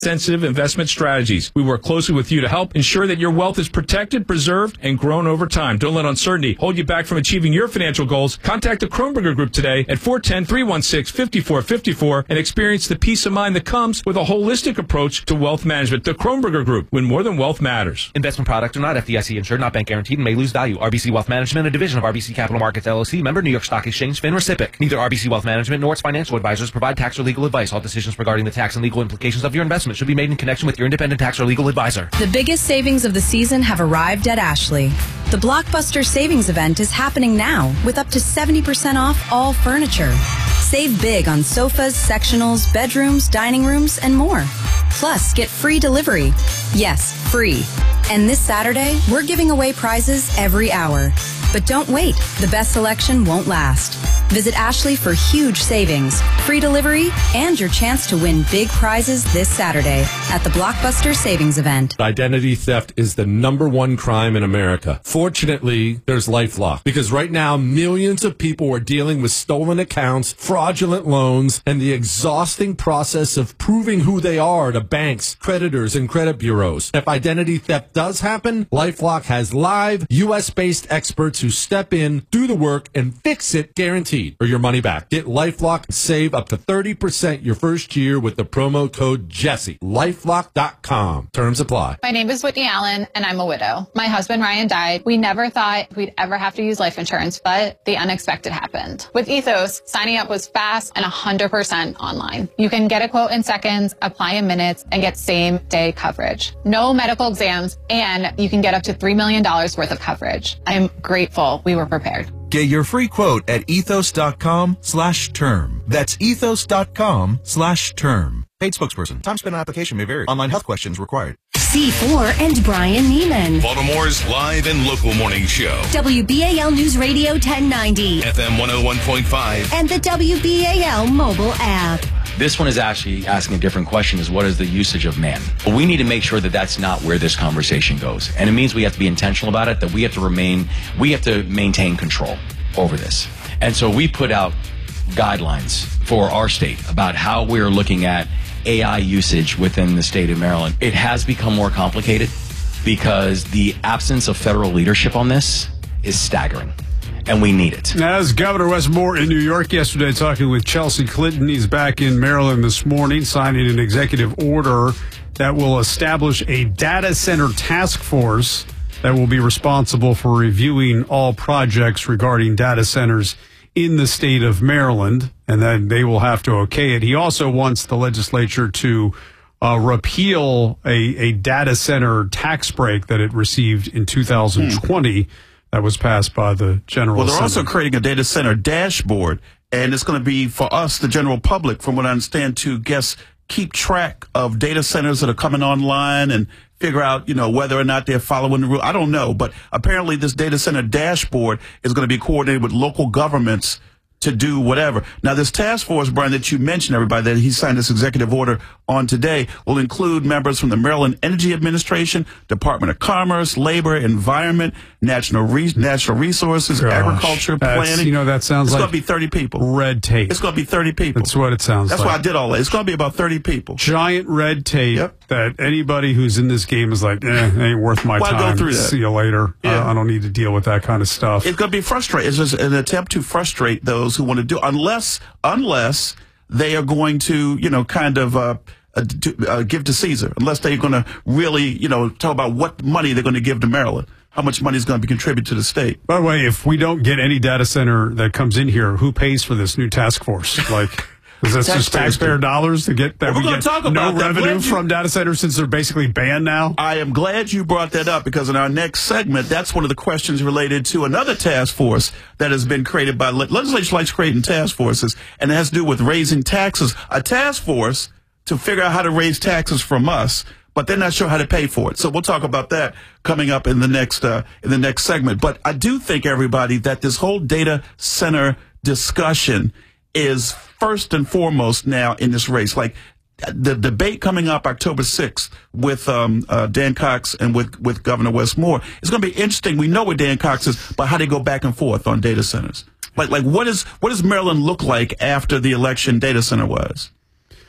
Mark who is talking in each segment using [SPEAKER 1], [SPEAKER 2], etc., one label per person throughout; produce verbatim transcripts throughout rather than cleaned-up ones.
[SPEAKER 1] sensitive investment strategies. We work closely with you to help ensure that your wealth is protected, preserved, and grown over time. Don't let uncertainty hold you back from achieving your financial goals. Contact the Kronberger Group today at four one zero, three one six, five four five four and experience the peace of mind that comes with a holistic approach to wealth management. The Kronberger Group, when more than wealth matters.
[SPEAKER 2] Investment products are not F D I C insured, not bank guaranteed, and may lose value. R B C Wealth Management, a division of R B C Capital Markets, L L C, member New York Stock Exchange, FINRA S I P C. Neither R B C Wealth Management nor its financial advisors provide tax or legal advice. All decisions regarding the tax and legal implications of your investment should be made in connection with your independent tax or legal advisor.
[SPEAKER 3] The biggest savings of the season have arrived at Ashley. The Blockbuster Savings Event is happening now with up to seventy percent off all furniture. Save big on sofas, sectionals, bedrooms, dining rooms, and more. Plus, get free delivery. Yes, free. And this Saturday, we're giving away prizes every hour. But don't wait. The best selection won't last. Visit Ashley for huge savings, free delivery, and your chance to win big prizes this Saturday at the Blockbuster Savings Event.
[SPEAKER 4] Identity theft is the number one crime in America. Fortunately, there's LifeLock, because right now millions of people are dealing with stolen accounts, fraudulent loans, and the exhausting process of proving who they are to banks, creditors, and credit bureaus. If identity theft does happen, LifeLock has live U S based experts who step in, do the work, and fix it guaranteed, or your money back. Get LifeLock and save up to thirty percent your first year with the promo code Jesse. LifeLock dot com. Terms apply.
[SPEAKER 5] My name is Whitney Allen, and I'm a widow. My husband, Ryan, died. We never thought we'd ever have to use life insurance, but the unexpected happened. With Ethos, signing up was fast and one hundred percent online. You can get a quote in seconds, apply in minutes, and get same-day coverage. No medical exams, and you can get up to three million dollars worth of coverage. I'm grateful we were prepared.
[SPEAKER 6] Get your free quote at ethos.com slash term. That's ethos.com slash term. Paid spokesperson. Time spent on application may vary. Online health questions required.
[SPEAKER 7] C four and Brian Neiman.
[SPEAKER 8] Baltimore's live and local morning show.
[SPEAKER 7] W B A L News Radio ten ninety.
[SPEAKER 8] F M one oh one point five.
[SPEAKER 7] And the W B A L mobile app.
[SPEAKER 9] This one is actually asking a different question, is what is the usage of man? But we need to make sure that that's not where this conversation goes. And it means we have to be intentional about it, that we have to remain, we have to maintain control over this. And so we put out guidelines for our state about how we're looking at A I usage within the state of Maryland. It has become more complicated because the absence of federal leadership on this is staggering. And we need it.
[SPEAKER 10] As Governor Wes Moore in New York yesterday talking with Chelsea Clinton, he's back in Maryland this morning, signing an executive order that will establish a data center task force that will be responsible for reviewing all projects regarding data centers in the state of Maryland, and then they will have to okay it. He also wants the legislature to uh, repeal a, a data center tax break that it received in two thousand twenty. Hmm. That was passed by the General
[SPEAKER 11] Well, they're
[SPEAKER 10] Assembly.
[SPEAKER 11] also creating a data center dashboard, and it's going to be for us, the general public, from what I understand, to guess keep track of data centers that are coming online and figure out, you know, whether or not they're following the rule. I don't know, but apparently this data center dashboard is going to be coordinated with local governments to do whatever. Now, this task force, Brian, that you mentioned, everybody, that he signed this executive order on today, will include members from the Maryland Energy Administration, Department of Commerce, Labor, Environment, National Re- Natural Resources,
[SPEAKER 10] Gosh,
[SPEAKER 11] Agriculture, Planning.
[SPEAKER 10] You know, that sounds
[SPEAKER 11] it's
[SPEAKER 10] like
[SPEAKER 11] going to be thirty people.
[SPEAKER 10] Red tape.
[SPEAKER 11] It's going to be thirty people.
[SPEAKER 10] That's what it sounds
[SPEAKER 11] That's
[SPEAKER 10] like.
[SPEAKER 11] why I did all that. It's going to be about thirty people.
[SPEAKER 10] Giant red tape yep. that anybody who's in this game is like, eh, it ain't worth my
[SPEAKER 11] Why
[SPEAKER 10] time.
[SPEAKER 11] go through that?
[SPEAKER 10] See you later.
[SPEAKER 11] Yeah.
[SPEAKER 10] Uh, I don't need to deal with that kind of stuff.
[SPEAKER 11] It's going to be frustrating. It's just an attempt to frustrate those who want to do it, unless, unless they are going to, you know, kind of uh, uh, to, uh, give to Caesar, unless they're going to really, you know, talk about what money they're going to give to Maryland, how much money is going to be contributed to the state.
[SPEAKER 10] By the way, if we don't get any data center that comes in here, who pays for this new task force? Like, is this just taxpayer dollars to get that
[SPEAKER 11] well,
[SPEAKER 10] we
[SPEAKER 11] we're
[SPEAKER 10] get
[SPEAKER 11] talk about
[SPEAKER 10] no
[SPEAKER 11] that.
[SPEAKER 10] revenue
[SPEAKER 11] you,
[SPEAKER 10] from data centers since they're basically banned now?
[SPEAKER 11] I am glad you brought that up, because in our next segment, that's one of the questions related to another task force that has been created by le- legislature likes creating task forces, and it has to do with raising taxes. A task force to figure out how to raise taxes from us, but they're not sure how to pay for it. So we'll talk about that coming up in the next uh, in the next segment. But I do think, everybody, that this whole data center discussion is first and foremost now in this race. Like, the debate coming up October sixth with um, uh, Dan Cox and with, with Governor Wes Moore is going to be interesting. We know where Dan Cox is, but how they go back and forth on data centers. Like, like what is what does Maryland look like after the election data center was?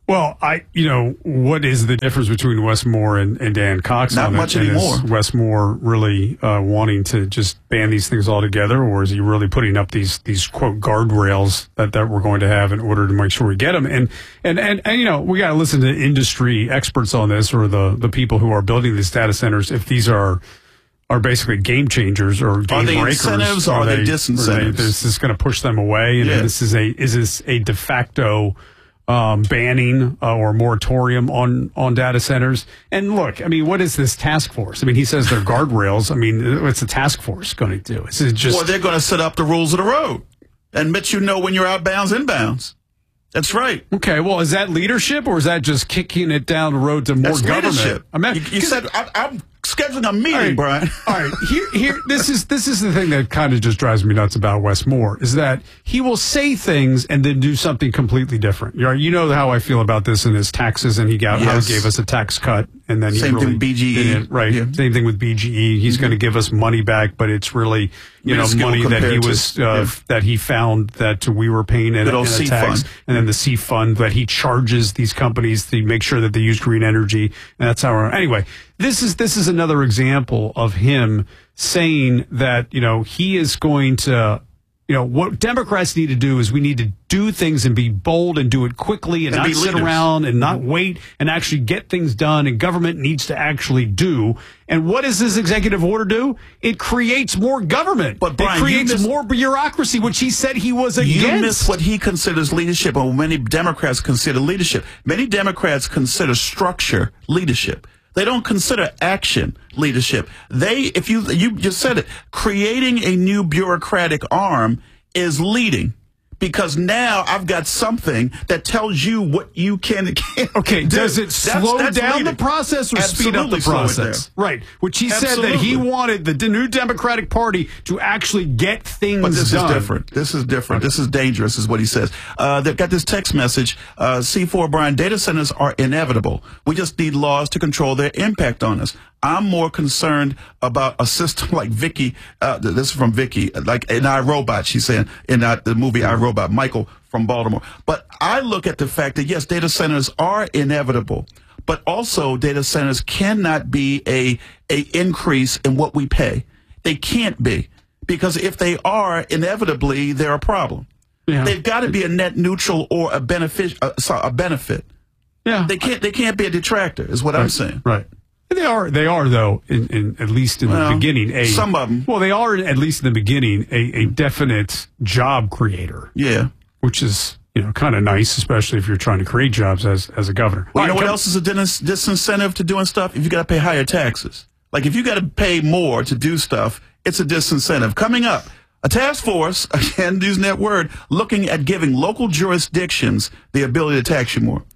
[SPEAKER 10] Well, I, you know, what is the difference between Wes Moore and, and Dan Cox?
[SPEAKER 11] Not
[SPEAKER 10] on
[SPEAKER 11] much
[SPEAKER 10] it? And
[SPEAKER 11] anymore.
[SPEAKER 10] Is Wes Moore really uh, wanting to just ban these things altogether, or is he really putting up these these quote guardrails that, that we're going to have in order to make sure we get them? And and and, and you know, we got to listen to industry experts on this, or the the people who are building these data centers. If these are are basically game changers or game
[SPEAKER 11] are they
[SPEAKER 10] breakers,
[SPEAKER 11] incentives or are they, they disincentives?
[SPEAKER 10] They, is this going to push them away? And
[SPEAKER 11] yeah.
[SPEAKER 10] this is a is this a de facto Um, banning uh, or moratorium on, on data centers? And look, I mean, what is this task force? I mean, he says they're guardrails. I mean, what's the task force going to do? Is it just?
[SPEAKER 11] Well, they're going to set up the rules of the road and let you know when you're outbounds, inbounds. That's right.
[SPEAKER 10] Okay, well, is that leadership or is that just kicking it down the road to more
[SPEAKER 11] That's
[SPEAKER 10] government?
[SPEAKER 11] Leadership.
[SPEAKER 10] I mean,
[SPEAKER 11] you, you said I, I'm scheduling a meeting,
[SPEAKER 10] all right,
[SPEAKER 11] Brian.
[SPEAKER 10] All right, here, here. This is this is the thing that kind of just drives me nuts about Wes Moore is that he will say things and then do something completely different. You know, you know how I feel about this in his taxes, and he got
[SPEAKER 11] yes.
[SPEAKER 10] how he gave us a tax cut, and then he
[SPEAKER 11] Same
[SPEAKER 10] really
[SPEAKER 11] thing with B G E,
[SPEAKER 10] didn't, right?
[SPEAKER 11] Yeah.
[SPEAKER 10] Same thing with B G E. He's mm-hmm. going to give us money back, but it's really you know money that he was uh,
[SPEAKER 11] yeah.
[SPEAKER 10] that he found that we were paying in, in a
[SPEAKER 11] C
[SPEAKER 10] tax,
[SPEAKER 11] fund.
[SPEAKER 10] and then the C fund that he charges these companies to make sure that they use green energy. And that's how. We're, anyway, this is this is another example of him saying that you know he is going to. You know, what Democrats need to do is we need to do things and be bold and do it quickly and,
[SPEAKER 11] and
[SPEAKER 10] not sit
[SPEAKER 11] leaders.
[SPEAKER 10] around and not wait and actually get things done. And government needs to actually do. And what does this executive order do? It creates more government.
[SPEAKER 11] But Brian,
[SPEAKER 10] it creates
[SPEAKER 11] miss,
[SPEAKER 10] more bureaucracy, which he said he was against.
[SPEAKER 11] You miss what he considers leadership, or many Democrats consider leadership. Many Democrats consider structure leadership. They don't consider action leadership. They, if you, you just said it, creating a new bureaucratic arm is leading. Because now I've got something that tells you what you can and can't
[SPEAKER 10] Okay,
[SPEAKER 11] do.
[SPEAKER 10] does it slow
[SPEAKER 11] that's, that's
[SPEAKER 10] down
[SPEAKER 11] leading.
[SPEAKER 10] the process or
[SPEAKER 11] Absolutely
[SPEAKER 10] speed up the process? Right, which he
[SPEAKER 11] Absolutely.
[SPEAKER 10] said that he wanted the new Democratic Party to actually get things
[SPEAKER 11] But this
[SPEAKER 10] done.
[SPEAKER 11] is different. This is different. Okay. This is dangerous, is what he says. Uh, they've got this text message, uh, C four Brian, data centers are inevitable. We just need laws to control their impact on us. I'm more concerned about a system like Vicky. Uh, this is from Vicky, like in iRobot. She's saying in uh, the movie iRobot, Michael from Baltimore. But I look at the fact that yes, data centers are inevitable, but also data centers cannot be a a increase in what we pay. They can't be, because if they are, inevitably they're a problem. Yeah. They've got to be a net neutral or a benefit. Uh, sorry, a benefit.
[SPEAKER 10] Yeah,
[SPEAKER 11] they can't. They can't be a detractor. Is what
[SPEAKER 10] right.
[SPEAKER 11] I'm saying.
[SPEAKER 10] Right. They are, they are though, in, in at least in
[SPEAKER 11] well,
[SPEAKER 10] the beginning, a
[SPEAKER 11] some of them.
[SPEAKER 10] Well, they are at least in the beginning a, a definite job creator.
[SPEAKER 11] Yeah,
[SPEAKER 10] which is you know kind of nice, especially if you're trying to create jobs as as a governor.
[SPEAKER 11] Well, you
[SPEAKER 10] right,
[SPEAKER 11] know what else is a dis- disincentive to doing stuff? If you got to pay higher taxes, like if you got to pay more to do stuff, it's a disincentive. Coming up, a task force, again using that word, looking at giving local jurisdictions the ability to tax you more.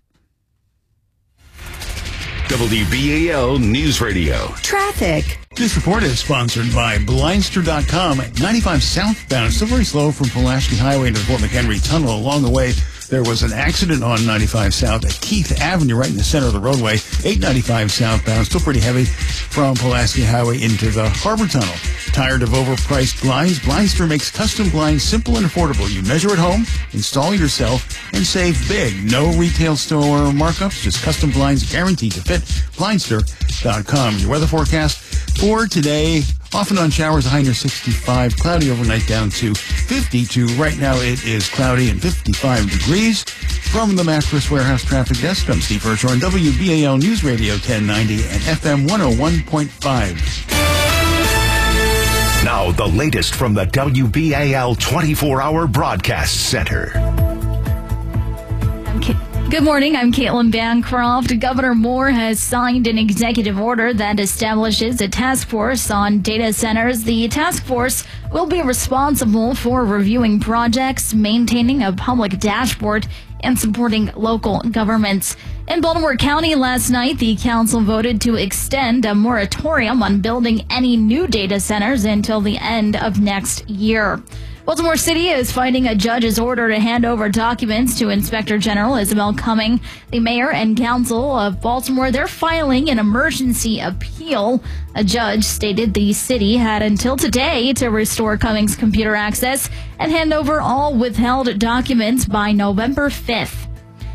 [SPEAKER 8] W B A L News Radio.
[SPEAKER 7] Traffic.
[SPEAKER 12] This report is sponsored by Blindster dot com. ninety-five southbound, still very slow from Pulaski Highway to the Fort McHenry Tunnel. Along the way, there was an accident on ninety-five South at Keith Avenue, right in the center of the roadway. eight ninety-five southbound, still pretty heavy from Pulaski Highway into the Harbor Tunnel. Tired of overpriced blinds? Blindster makes custom blinds simple and affordable. You measure at home, install yourself, and save big. No retail store markups, just custom blinds guaranteed to fit. Blindster dot com. Your weather forecast for today, often on showers, a high near sixty-five, cloudy overnight down to fifty-two. Right now it is cloudy and fifty-five degrees. From the Mattress Warehouse Traffic Desk, I'm Steve Hirsch on W B A L News Radio ten ninety and F M one oh one point five.
[SPEAKER 13] Now, the latest from the W B A L twenty-four hour Broadcast Center.
[SPEAKER 14] Okay. Good morning. I'm Caitlin Bancroft. Governor Moore has signed an executive order that establishes a task force on data centers. The task force will be responsible for reviewing projects, maintaining a public dashboard, and supporting local governments. In Baltimore County last night, the council voted to extend a moratorium on building any new data centers until the end of next year. Baltimore City is fighting a judge's order to hand over documents to Inspector General Isabel Cumming. The mayor and council of Baltimore, they're filing an emergency appeal. A judge stated the city had until today to restore Cumming's computer access and hand over all withheld documents by November fifth.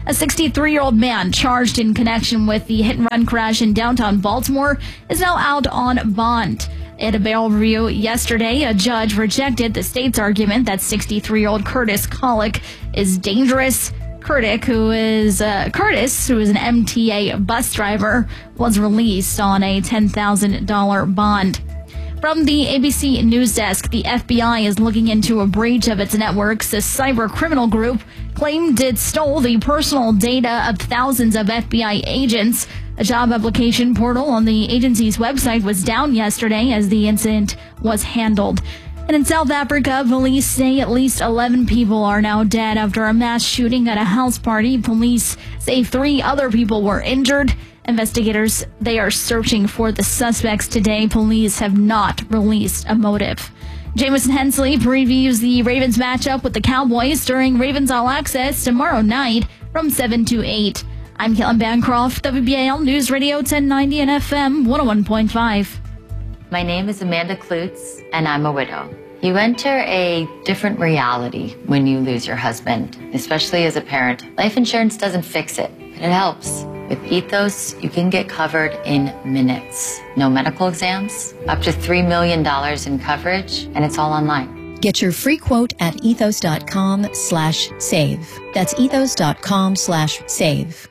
[SPEAKER 14] A sixty-three-year-old man charged in connection with the hit-and-run crash in downtown Baltimore is now out on bond. At a bail review yesterday, a judge rejected the state's argument that sixty-three-year-old Curtis Collick is dangerous. Curtis, who is uh, Curtis, who is an M T A bus driver, was released on a ten thousand dollars bond. From the A B C News Desk, the F B I is looking into a breach of its networks. A cyber criminal group claimed it stole the personal data of thousands of F B I agents. A job application portal on the agency's website was down yesterday as the incident was handled. And in South Africa, police say at least eleven people are now dead after a mass shooting at a house party. Police say three other people were injured. Investigators, they are searching for the suspects today. Police have not released a motive. Jamison Hensley previews the Ravens matchup with the Cowboys during Ravens All Access tomorrow night from seven to eight. I'm Caitlin Bancroft, W B A L News Radio ten ninety and F M one oh one point five.
[SPEAKER 15] My name is Amanda Klutz, and I'm a widow. You enter a different reality when you lose your husband, especially as a parent. Life insurance doesn't fix it, but it helps. With Ethos, you can get covered in minutes. No medical exams, up to three million dollars in coverage, and it's all online.
[SPEAKER 16] Get your free quote at ethos.com slash save. That's ethos.com slash save.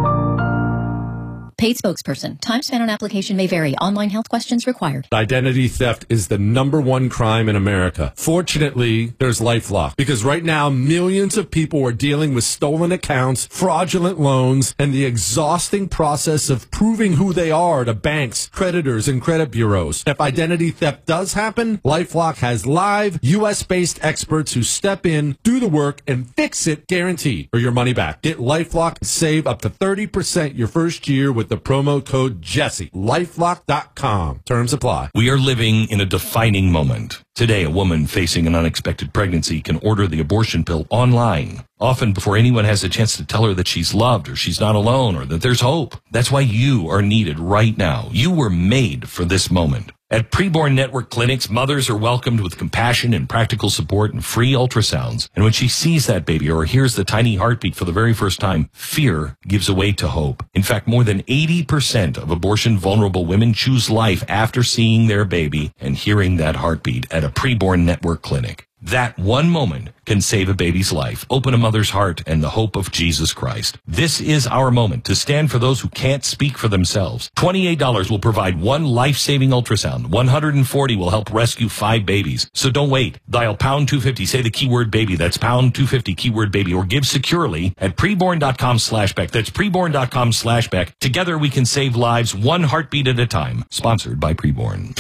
[SPEAKER 16] Paid spokesperson. Time spent on application may vary. Online health questions required.
[SPEAKER 4] Identity theft is the number one crime in America. Fortunately, there's LifeLock, because right now millions of people are dealing with stolen accounts, fraudulent loans, and the exhausting process of proving who they are to banks, creditors, and credit bureaus. If identity theft does happen, LifeLock has live U S-based experts who step in, do the work, and fix it guaranteed, or your money back. Get LifeLock and save up to thirty percent your first year with the promo code Jesse. LifeLock dot com. Terms apply.
[SPEAKER 17] We are living in a defining moment. Today, a woman facing an unexpected pregnancy can order the abortion pill online, often before anyone has a chance to tell her that she's loved or she's not alone or that there's hope. That's why you are needed right now. You were made for this moment. At Preborn Network Clinics, mothers are welcomed with compassion and practical support and free ultrasounds. And when she sees that baby or hears the tiny heartbeat for the very first time, fear gives way to hope. In fact, more than eighty percent of abortion-vulnerable women choose life after seeing their baby and hearing that heartbeat at a Preborn Network clinic. That one moment can save a baby's life, open a mother's heart, and the hope of Jesus Christ. This is our moment to stand for those who can't speak for themselves. twenty-eight dollars will provide one life-saving ultrasound. one hundred forty dollars will help rescue five babies. So don't wait. Dial pound two fifty. Say the keyword baby. That's pound two fifty, keyword baby. Or give securely at preborn.com slash Beck. That's preborn.com slash Beck. Together we can save lives one heartbeat at a time. Sponsored by Preborn.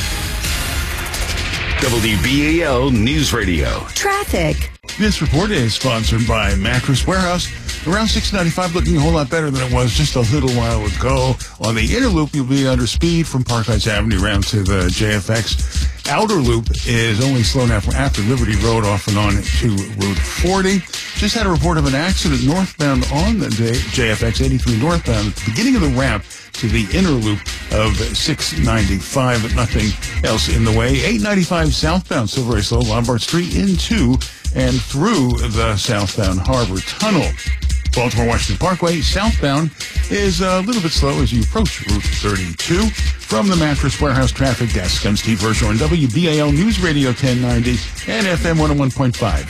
[SPEAKER 8] W B A L News Radio.
[SPEAKER 16] Traffic.
[SPEAKER 12] This report is sponsored by Mattress Warehouse. Around six ninety-five, looking a whole lot better than it was just a little while ago. On the inner loop, you'll be under speed from Park Heights Avenue around to the J F X. Outer loop is only slow now from after Liberty Road off and on to Route forty. Just had a report of an accident northbound on the J F X eighty-three northbound at the beginning of the ramp to the inner loop of six ninety-five, but nothing else in the way. eight ninety-five southbound, still very slow, Lombard Street into and through the southbound Harbor Tunnel. Baltimore-Washington Parkway southbound is a little bit slow as you approach Route thirty-two. From the Mattress Warehouse Traffic Desk, I'm Steve Virgil on W B A L News Radio ten ninety and F M one oh one point five.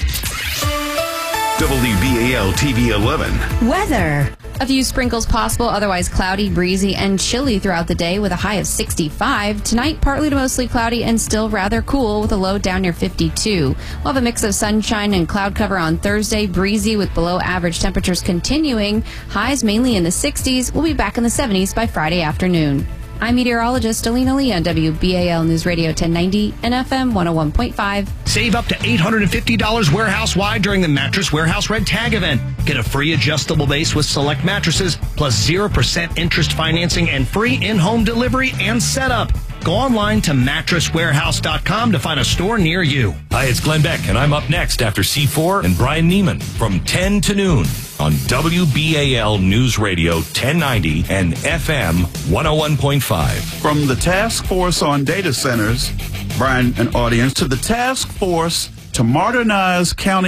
[SPEAKER 8] W B A L T V eleven.
[SPEAKER 16] Weather.
[SPEAKER 18] A few sprinkles possible, otherwise cloudy, breezy, and chilly throughout the day with a high of sixty-five. Tonight, partly to mostly cloudy and still rather cool with a low down near fifty-two. We'll have a mix of sunshine and cloud cover on Thursday, breezy with below average temperatures continuing. Highs mainly in the sixties. We'll be back in the seventies by Friday afternoon. I'm meteorologist Alina Lee on W B A L News Radio ten ninety and F M one oh one point five.
[SPEAKER 19] Save up to eight hundred fifty dollars warehouse-wide during the Mattress Warehouse Red Tag event. Get a free adjustable base with select mattresses, plus zero percent interest financing and free in-home delivery and setup. Go online to mattress warehouse dot com to find a store near you.
[SPEAKER 17] Hi, it's Glenn Beck, and I'm up next after C four and Brian Neiman from ten to noon on W B A L News Radio ten ninety and F M one oh one point five.
[SPEAKER 11] From the Task Force on Data Centers, Brian and audience, to the Task Force to Modernize County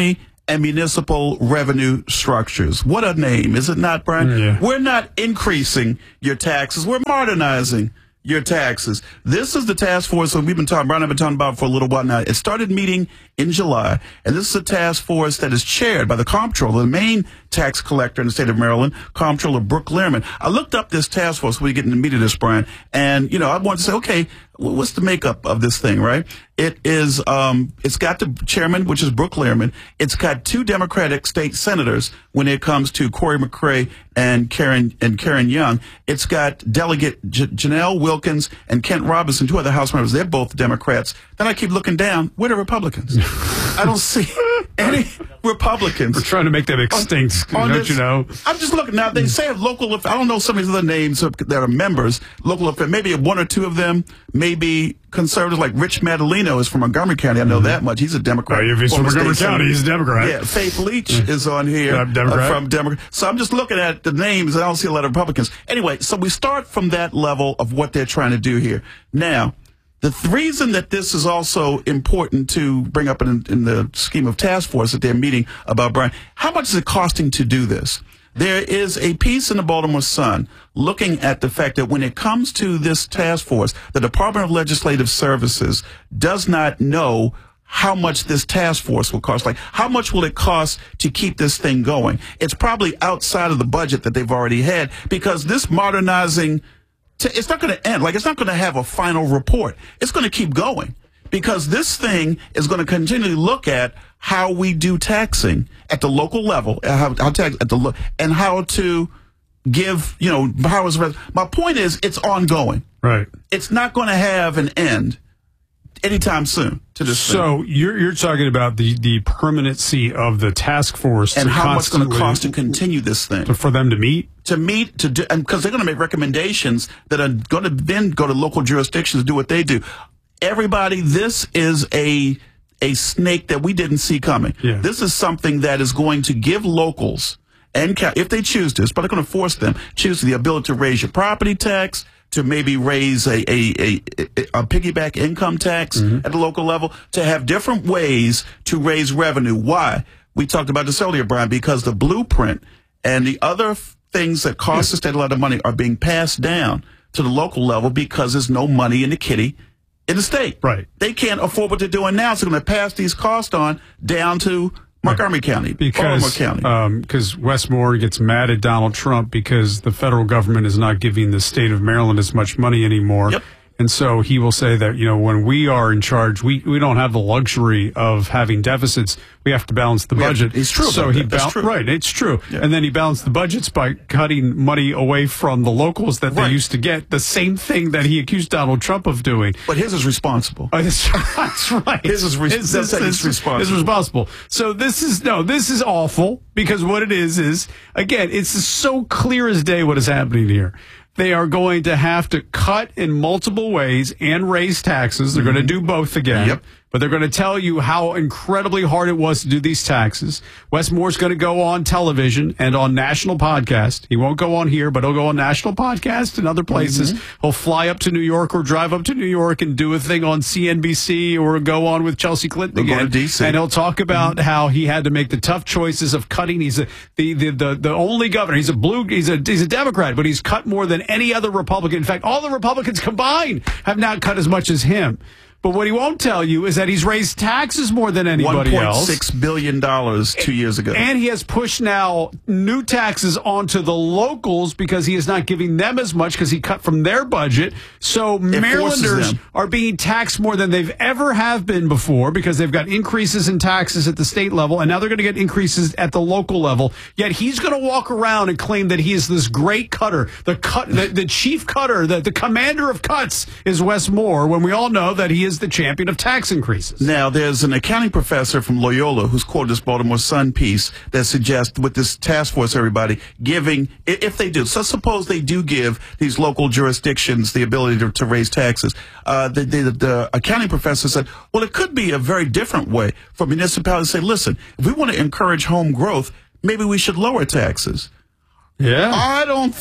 [SPEAKER 11] and municipal revenue structures. What a name, is it not, Brian?
[SPEAKER 10] Yeah.
[SPEAKER 11] We're not increasing your taxes. We're modernizing your taxes. This is the task force that we've been talking, Brian and I've been talking about for a little while now. It started meeting in July, and this is a task force that is chaired by the comptroller, the main tax collector in the state of Maryland, Comptroller Brooke Lehrman. I looked up this task force when we get in the meat of this, Brian, and, you know, I wanted to say, okay, what's the makeup of this thing, right? It is, um, it's got the chairman, which is Brooke Lehrman. It's got two Democratic state senators when it comes to Corey McCray and Karen, and Karen Young. It's got Delegate J- Janelle Wilkins and Kent Robinson, two other House members. They're both Democrats. Then I keep looking down. Where are the Republicans? I don't see any Republicans.
[SPEAKER 10] We're trying to make them extinct,
[SPEAKER 11] on, on
[SPEAKER 10] don't
[SPEAKER 11] this,
[SPEAKER 10] you know?
[SPEAKER 11] I'm just looking now. They say local. I don't know some of these other names that are members. Local. Maybe one or two of them. Maybe conservatives like Rich Madaleno is from Montgomery County. I know mm-hmm. that much. He's a Democrat.
[SPEAKER 10] Oh, if he's from Montgomery County, he's a Democrat.
[SPEAKER 11] Yeah. Faith Leach is on here
[SPEAKER 10] uh, Democrat.
[SPEAKER 11] Uh, from Democrat. So I'm just looking at the names. I don't see a lot of Republicans. Anyway, so we start from that level of what they're trying to do here. Now, the th- reason that this is also important to bring up in, in the scheme of task force that they're meeting about, Brian, how much is it costing to do this? There is a piece in the Baltimore Sun looking at the fact that when it comes to this task force, the Department of Legislative Services does not know how much this task force will cost. Like, how much will it cost to keep this thing going? It's probably outside of the budget that they've already had, because this modernizing, t- it's not going to end. Like, it's not going to have a final report. It's going to keep going, because this thing is going to continually look at how we do taxing at the local level, how, how tax at the lo- and how to give, you know, powers. My point is, it's ongoing.
[SPEAKER 10] Right.
[SPEAKER 11] It's not going to have an end anytime soon to this
[SPEAKER 10] so
[SPEAKER 11] thing.
[SPEAKER 10] you're you're talking about the the permanency of the task force
[SPEAKER 11] and how much it's going to
[SPEAKER 10] constantly-
[SPEAKER 11] cost to continue this thing,
[SPEAKER 10] for them to meet
[SPEAKER 11] to meet to do, and because they're going to make recommendations that are going to then go to local jurisdictions to do what they do. Everybody, this is a a snake that we didn't see coming.
[SPEAKER 10] Yeah.
[SPEAKER 11] This is something that is going to give locals, and ca- if they choose this, but they're going to force them, choose the ability to raise your property tax, to maybe raise a, a, a, a piggyback income tax mm-hmm. at the local level, to have different ways to raise revenue. Why? We talked about this earlier, Brian, because the blueprint and the other f- things that cost the state a lot of money are being passed down to the local level because there's no money in the kitty in the state.
[SPEAKER 10] Right.
[SPEAKER 11] They can't afford what they're doing now, so they're going to pass these costs on down to Montgomery County,
[SPEAKER 10] because
[SPEAKER 11] Baltimore County.
[SPEAKER 10] because um, Wes Moore gets mad at Donald Trump because the federal government is not giving the state of Maryland as much money anymore.
[SPEAKER 11] Yep.
[SPEAKER 10] And so he will say that, you know, when we are in charge, we, we don't have the luxury of having deficits. We have to balance the
[SPEAKER 11] We have-
[SPEAKER 10] budget.
[SPEAKER 11] it's true
[SPEAKER 10] So
[SPEAKER 11] about
[SPEAKER 10] he
[SPEAKER 11] that. That's
[SPEAKER 10] bal-
[SPEAKER 11] true.
[SPEAKER 10] right, it's true.
[SPEAKER 11] Yeah.
[SPEAKER 10] And then he balanced the budgets by cutting money away from the locals that
[SPEAKER 11] Right.
[SPEAKER 10] they used to get. The same thing that he accused Donald Trump of doing.
[SPEAKER 11] But his is responsible.
[SPEAKER 10] Oh, that's, that's right.
[SPEAKER 11] His is, re-
[SPEAKER 10] His
[SPEAKER 11] that's
[SPEAKER 10] is-
[SPEAKER 11] his responsible.
[SPEAKER 10] is responsible. So this is no, this is awful, because what it is is, again, it's so clear as day what is happening here. They are going to have to cut in multiple ways and raise taxes. They're mm-hmm. going to do both again.
[SPEAKER 11] Yep.
[SPEAKER 10] But they're going to tell you how incredibly hard it was to do these taxes. Wes Moore's going to go on television and on national podcast. He won't go on here, but he'll go on national podcast and other places. Mm-hmm. He'll fly up to New York or drive up to New York and do a thing on C N B C, or go on with Chelsea Clinton
[SPEAKER 11] They'll go
[SPEAKER 10] again.
[SPEAKER 11] to D C.
[SPEAKER 10] And he'll talk about mm-hmm. how he had to make the tough choices of cutting. He's a, the, the, the, the only governor. He's a blue, he's a, he's a Democrat, but he's cut more than any other Republican. In fact, all the Republicans combined have not cut as much as him. But what he won't tell you is that he's raised taxes more than anybody else.
[SPEAKER 11] one point six billion dollars two years ago.
[SPEAKER 10] And he has pushed now new taxes onto the locals because he is not giving them as much because he cut from their budget. So Marylanders
[SPEAKER 11] them.
[SPEAKER 10] are being taxed more than they've ever have been before because they've got increases in taxes at the state level, and now they're going to get increases at the local level. Yet he's going to walk around and claim that he is this great cutter. The cut, the, the chief cutter, the, the commander of cuts is Wes Moore, when we all know that he is the champion of tax increases.
[SPEAKER 11] Now, there's an accounting professor from Loyola who's quoted this Baltimore Sun piece that suggests with this task force, everybody giving, i- if they do, so suppose they do give these local jurisdictions the ability to, to raise taxes. Uh, the, the, the accounting professor said, well, it could be a very different way for municipalities to say, listen, if we want to encourage home growth, maybe we should lower taxes.
[SPEAKER 10] Yeah.
[SPEAKER 11] I don't think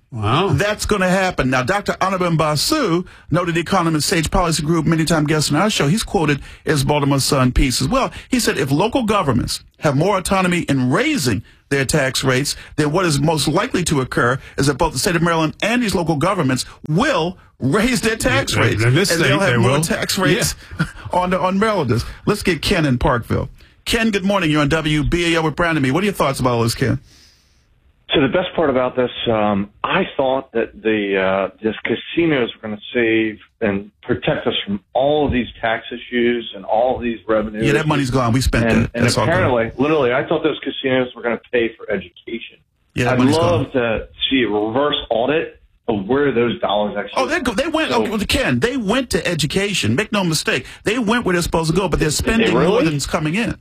[SPEAKER 10] Wow.
[SPEAKER 11] That's going to happen. Now, Doctor Anubhav Basu, noted economist, Sage Policy Group, many-time guest on our show, he's quoted as Baltimore Sun piece as well. He said, if local governments have more autonomy in raising their tax rates, then what is most likely to occur is that both the state of Maryland and these local governments will raise their tax
[SPEAKER 10] Yeah,
[SPEAKER 11] rates.
[SPEAKER 10] in this
[SPEAKER 11] and
[SPEAKER 10] state,
[SPEAKER 11] they'll have
[SPEAKER 10] they
[SPEAKER 11] more
[SPEAKER 10] will.
[SPEAKER 11] tax rates on, the, on Marylanders. Let's get Ken in Parkville. Ken, good morning. You're on W B A L with Brandon Me. What are your thoughts about all this, Ken?
[SPEAKER 20] So the best part about this, um, I thought that the uh, this casinos were going to save and protect us from all of these tax issues and all of these revenues.
[SPEAKER 11] Yeah, that money's gone. We spent
[SPEAKER 20] and,
[SPEAKER 11] that.
[SPEAKER 20] And
[SPEAKER 11] That's all
[SPEAKER 20] apparently, literally, I thought those casinos were going to pay for education.
[SPEAKER 11] Yeah, that
[SPEAKER 20] I'd
[SPEAKER 11] money's
[SPEAKER 20] love to see a reverse audit of where those dollars actually.
[SPEAKER 11] Oh, they go, they went.
[SPEAKER 20] So,
[SPEAKER 11] okay, Ken, they went to education. Make no mistake, they went where they're supposed to go, but they're spending
[SPEAKER 20] really?
[SPEAKER 11] more than's coming in.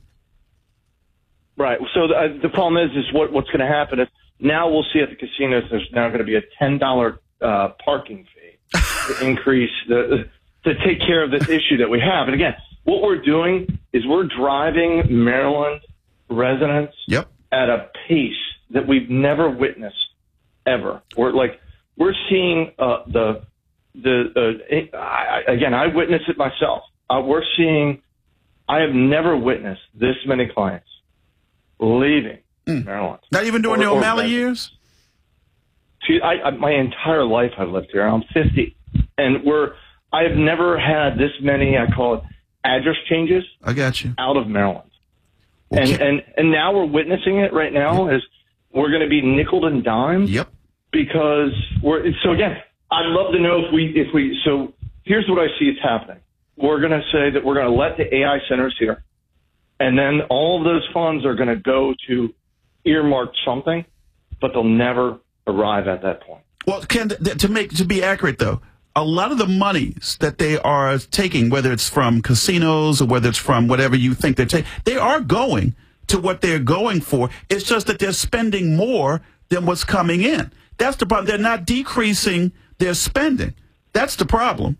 [SPEAKER 20] Right. So the, uh, the problem is, is what what's going to happen is now we'll see at the casinos there's now going to be a ten dollar uh, parking fee to increase the to take care of this issue that we have. And again, what we're doing is we're driving Maryland residents
[SPEAKER 11] yep.
[SPEAKER 20] at a pace that we've never witnessed ever. We're like we're seeing uh, the the uh, I, again I witnessed it myself. Uh, we're seeing. I have never witnessed this many clients leaving mm. Maryland.
[SPEAKER 11] Not even during
[SPEAKER 20] or,
[SPEAKER 11] the O'Malley
[SPEAKER 20] or,
[SPEAKER 11] years?
[SPEAKER 20] See, I, I, my entire life I've lived here. I'm fifty. And we're, I have never had this many, I call it, address changes
[SPEAKER 11] I got you.
[SPEAKER 20] out of Maryland.
[SPEAKER 11] Okay.
[SPEAKER 20] And, and and now we're witnessing it right now
[SPEAKER 11] yep.
[SPEAKER 20] as we're going to be nickeled and dimed.
[SPEAKER 11] Yep.
[SPEAKER 20] Because we're, so again, I'd love to know if we, if we, so here's what I see is happening. We're going to say that we're going to let the A I centers here. And then all of those funds are going to go to earmark something, but they'll never arrive at that point.
[SPEAKER 11] Well, Ken, th- to make to be accurate though, a lot of the monies that they are taking, whether it's from casinos or whether it's from whatever you think they're taking, they are going to what they're going for. It's just that they're spending more than what's coming in. That's the problem. They're not decreasing their spending. That's the problem.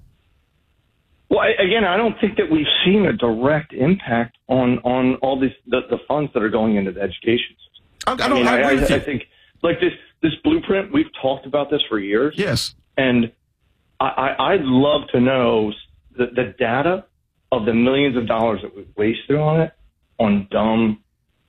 [SPEAKER 20] Well, I, again, I don't think that we've seen a direct impact on, on all these the, the funds that are going into the education system.
[SPEAKER 11] I, I don't
[SPEAKER 20] I, mean,
[SPEAKER 11] I,
[SPEAKER 20] I,
[SPEAKER 11] agree with
[SPEAKER 20] I,
[SPEAKER 11] you.
[SPEAKER 20] I think like this this blueprint. We've talked about this for years.
[SPEAKER 11] Yes,
[SPEAKER 20] and I, I, I'd love to know the, the data of the millions of dollars that we've wasted on it on dumb,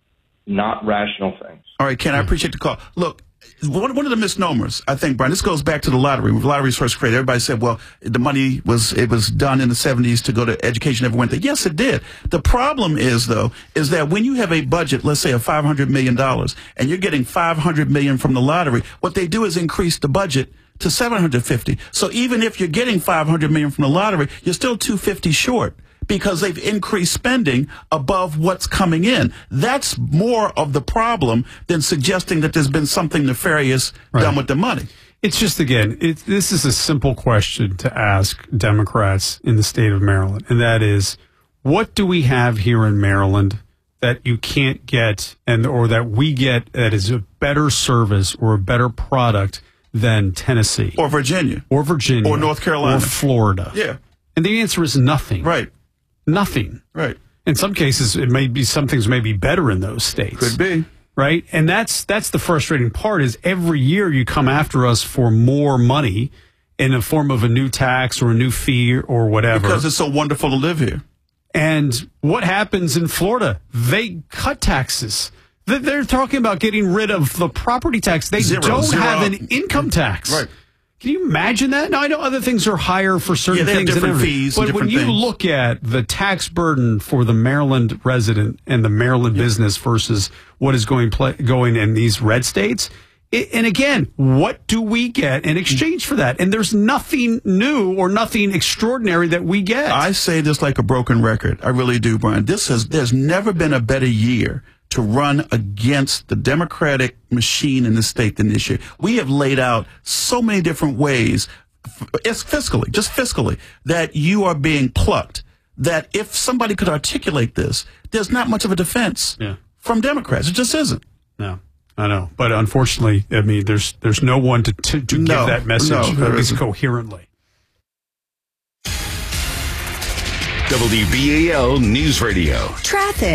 [SPEAKER 20] not rational things.
[SPEAKER 11] All right, Ken, I appreciate the call. Look. One, one of the misnomers, I think, Brian, this goes back to the lottery. When the lottery was first created, everybody said, well, the money was, it was done in the seventies to go to education, never went there. Yes, it did. The problem is, though, is that when you have a budget, let's say of five hundred million dollars, and you're getting five hundred million dollars from the lottery, what they do is increase the budget to seven hundred fifty. So even if you're getting five hundred million dollars from the lottery, you're still two hundred fifty short, because they've increased spending above what's coming in. That's more of the problem than suggesting that there's been something nefarious
[SPEAKER 10] right.
[SPEAKER 11] done with the money.
[SPEAKER 10] It's just, again, it, this is a simple question to ask Democrats in the state of Maryland, and that is, what do we have here in Maryland that you can't get, and or that we get that is a better service or a better product than Tennessee?
[SPEAKER 11] Or Virginia.
[SPEAKER 10] Or Virginia.
[SPEAKER 11] Or North Carolina.
[SPEAKER 10] Or Florida.
[SPEAKER 11] Yeah.
[SPEAKER 10] And the answer is nothing.
[SPEAKER 11] Right.
[SPEAKER 10] Nothing.
[SPEAKER 11] Right.
[SPEAKER 10] In some cases, it may be some things may be better in those states.
[SPEAKER 11] Could be.
[SPEAKER 10] Right. And that's that's the frustrating part is every year you come after us for more money in the form of a new tax or a new fee or whatever.
[SPEAKER 11] Because it's so wonderful to live here.
[SPEAKER 10] And what happens in Florida? They cut taxes. They're talking about getting rid of the property tax. They
[SPEAKER 11] Zero.
[SPEAKER 10] don't
[SPEAKER 11] Zero.
[SPEAKER 10] have an income tax.
[SPEAKER 11] Right.
[SPEAKER 10] Can you imagine that? Now, I know other things are higher for certain
[SPEAKER 11] yeah, they
[SPEAKER 10] things.
[SPEAKER 11] Have different
[SPEAKER 10] and
[SPEAKER 11] fees
[SPEAKER 10] but
[SPEAKER 11] and
[SPEAKER 10] when
[SPEAKER 11] different
[SPEAKER 10] you
[SPEAKER 11] things.
[SPEAKER 10] look at the tax burden for the Maryland resident and the Maryland yeah. business versus what is going play, going in these red states, it, and again, what do we get in exchange for that? And there's nothing new or nothing extraordinary that we get.
[SPEAKER 11] I say this like a broken record. I really do, Brian. This has there's never been a better year to run against the Democratic machine in the state than this year. We have laid out so many different ways, it's fiscally, just fiscally, that you are being plucked, that if somebody could articulate this, there's not much of a defense
[SPEAKER 10] yeah.
[SPEAKER 11] from Democrats. It just isn't.
[SPEAKER 10] No, I know. But unfortunately, I mean, there's there's no one to, to, to
[SPEAKER 11] no,
[SPEAKER 10] give that message,
[SPEAKER 11] no,
[SPEAKER 10] at least coherently.
[SPEAKER 8] W B A L News Radio.
[SPEAKER 7] Traffic.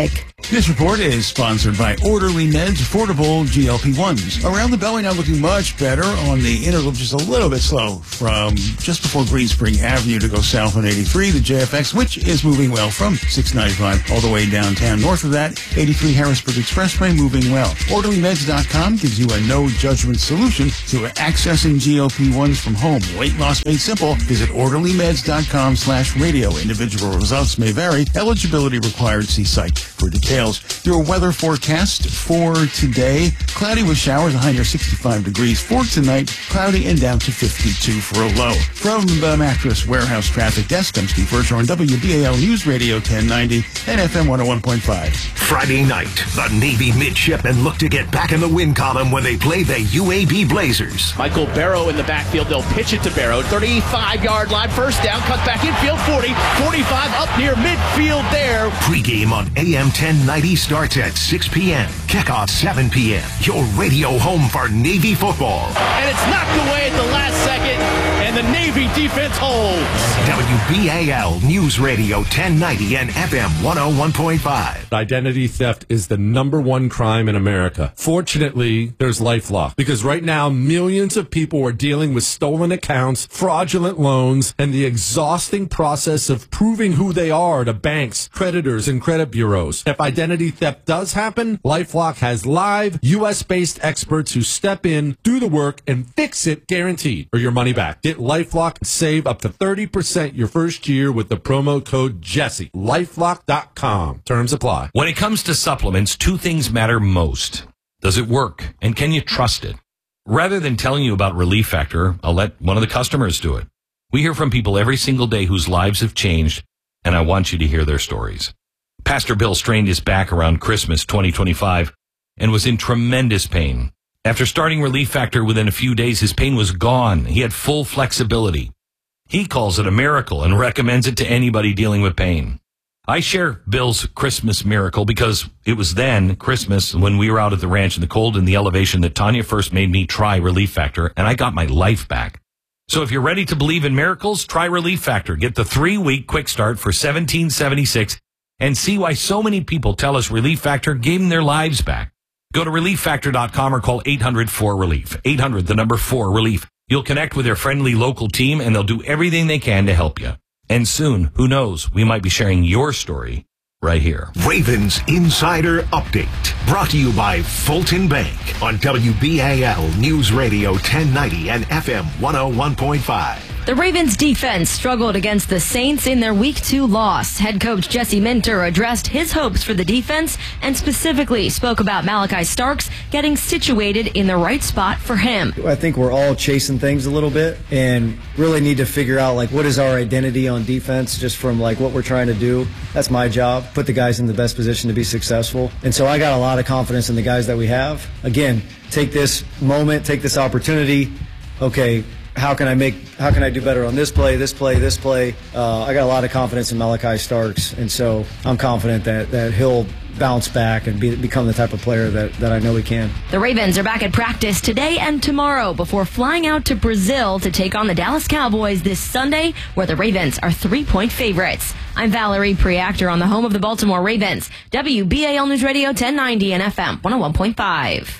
[SPEAKER 12] This report is sponsored by Orderly Meds Affordable G L P ones. Around the belly now looking much better. On the interval, just a little bit slow from just before Greenspring Avenue to go south on eighty-three, the J F X, which is moving well from six ninety-five all the way downtown. North of that, eighty-three Harrisburg Expressway moving well. Orderly Meds dot com gives you a no-judgment solution to accessing G L P ones from home. Weight loss made simple. Visit Orderly Meds dot com slash radio. Individual results may vary. Eligibility required. See site for details. Your weather forecast for today: cloudy with showers, a high near sixty-five degrees. For tonight, cloudy and down to fifty-two for a low. From the Mattress Warehouse Traffic Desk, I'm Steve Vircher on W B A L News Radio ten ninety and F M one oh one point five.
[SPEAKER 13] Friday night, the Navy midshipmen look to get back in the win column when they play the U A B Blazers.
[SPEAKER 21] Michael Barrow in the backfield. They'll pitch it to Barrow. thirty-five-yard line, first down, cut back infield, forty, forty-five, up near midfield there.
[SPEAKER 13] Pregame on A M ten ninety starts at six p.m. Kickoff seven p.m. Your radio home for Navy football.
[SPEAKER 21] And it's knocked away at the last second, and the Navy defense holds.
[SPEAKER 13] W B A L News Radio ten ninety and F M one oh one point five.
[SPEAKER 4] Identity theft is the number one crime in America. Fortunately, there's LifeLock, because right now millions of people are dealing with stolen accounts, fraudulent loans, and the exhausting process of proving who they are to banks, creditors, and credit bureaus. If identity theft does happen, LifeLock has live U S-based experts who step in, do the work, and fix it guaranteed, or your money back. Get LifeLock and save up to thirty percent your first year with the promo code Jesse. LifeLock dot com. Terms apply.
[SPEAKER 17] When it comes to supplements, two things matter most. Does it work? And can you trust it? Rather than telling you about Relief Factor, I'll let one of the customers do it. We hear from people every single day whose lives have changed, and I want you to hear their stories. Pastor Bill strained his back around Christmas twenty twenty-five and was in tremendous pain. After starting Relief Factor, within a few days, his pain was gone. He had full flexibility. He calls it a miracle and recommends it to anybody dealing with pain. I share Bill's Christmas miracle because it was then, Christmas, when we were out at the ranch in the cold and the elevation, that Tanya first made me try Relief Factor, and I got my life back. So if you're ready to believe in miracles, try Relief Factor. Get the three-week quick start for seventeen seventy-six and see why so many people tell us Relief Factor gave them their lives back. Go to relief factor dot com or call eight hundred four relief. eight hundred, the number four, relief. You'll connect with their friendly local team, and they'll do everything they can to help you. And soon, who knows, we might be sharing your story right here.
[SPEAKER 13] Ravens Insider Update, brought to you by Fulton Bank on W B A L News Radio ten ninety and F M one oh one point five.
[SPEAKER 22] The Ravens defense struggled against the Saints in their week two loss. Head coach Jesse Minter addressed his hopes for the defense and specifically spoke about Malachi Starks getting situated in the right spot for him.
[SPEAKER 23] I think we're all chasing things a little bit and really need to figure out like what is our identity on defense just from like what we're trying to do. That's my job, put the guys in the best position to be successful. And so I got a lot of confidence in the guys that we have. Again, take this moment, take this opportunity. Okay, How can I make? How can I do better on this play, this play, this play? Uh, I got a lot of confidence in Malachi Starks, and so I'm confident that, that he'll bounce back and be, become the type of player that, that I know he can.
[SPEAKER 22] The Ravens are back at practice today and tomorrow before flying out to Brazil to take on the Dallas Cowboys this Sunday, where the Ravens are three-point favorites. I'm Valerie Preactor on the home of the Baltimore Ravens, W B A L News Radio ten ninety and F M one oh one point five.